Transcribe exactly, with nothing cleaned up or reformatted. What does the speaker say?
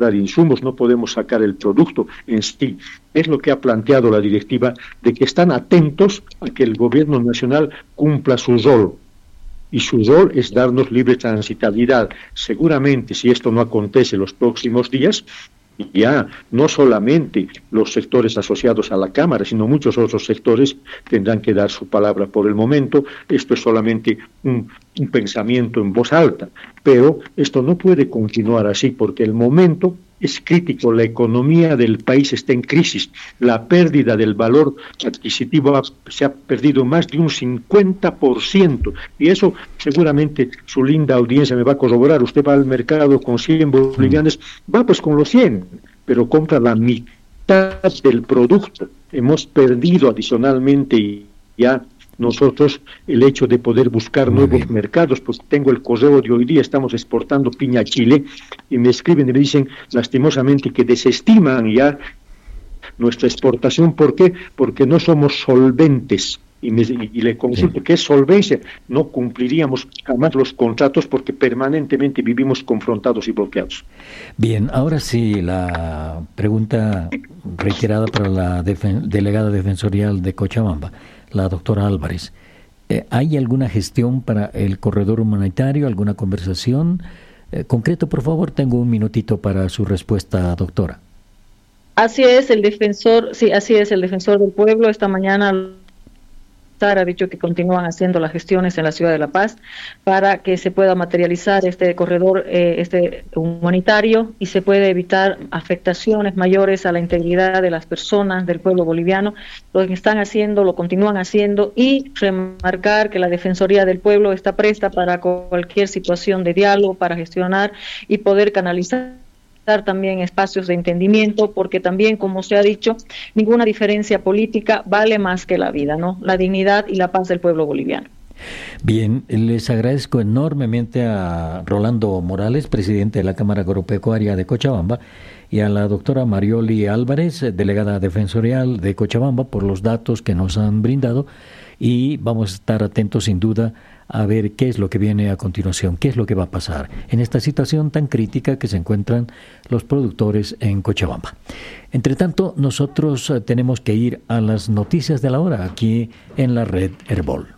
comprar insumos, no podemos sacar el producto en sí. Es lo que ha planteado la directiva, de que están atentos a que el gobierno nacional cumpla su rol. Y su rol es darnos libre transitabilidad. Seguramente, si esto no acontece en los próximos días, ya no solamente los sectores asociados a la Cámara, sino muchos otros sectores tendrán que dar su palabra. Por el momento, esto es solamente un, un pensamiento en voz alta, pero esto no puede continuar así, porque el momento es crítico. La economía del país está en crisis. La pérdida del valor adquisitivo ha, se ha perdido más de un cincuenta por ciento, y eso seguramente su linda audiencia me va a corroborar. Usted va al mercado con cien bolivianos, va pues con los cien, pero compra la mitad del producto. Hemos perdido adicionalmente y ya nosotros el hecho de poder buscar Muy nuevos bien. mercados. Pues tengo el correo de hoy día, estamos exportando piña a Chile, y me escriben y me dicen lastimosamente que desestiman ya nuestra exportación. ¿Por qué? Porque no somos solventes. Y, me, y le consulto, sí. ¿qué es solvencia? No cumpliríamos jamás los contratos, porque permanentemente vivimos confrontados y bloqueados. Bien, ahora sí, la pregunta reiterada para la defen- delegada defensorial de Cochabamba, la doctora Álvarez. Eh, ¿Hay alguna gestión para el corredor humanitario, alguna conversación? Eh, concreto, por favor, tengo un minutito para su respuesta, doctora. Así es, el defensor, sí, así es, el defensor del pueblo esta mañana ha dicho que continúan haciendo las gestiones en la ciudad de La Paz para que se pueda materializar este corredor eh, este humanitario y se pueda evitar afectaciones mayores a la integridad de las personas del pueblo boliviano. Lo que están haciendo, lo continúan haciendo, y remarcar que la Defensoría del Pueblo está presta para cualquier situación de diálogo, para gestionar y poder canalizar también espacios de entendimiento, porque también, como se ha dicho, ninguna diferencia política vale más que la vida, ¿no? La dignidad y la paz del pueblo boliviano. Bien, les agradezco enormemente a Rolando Morales, presidente de la Cámara Agropecuaria de Cochabamba, y a la doctora Marioli Álvarez, delegada defensorial de Cochabamba, por los datos que nos han brindado, y vamos a estar atentos sin duda a ver qué es lo que viene a continuación, qué es lo que va a pasar en esta situación tan crítica que se encuentran los productores en Cochabamba. Entre tanto, nosotros tenemos que ir a las noticias de la hora aquí en la red Herbol.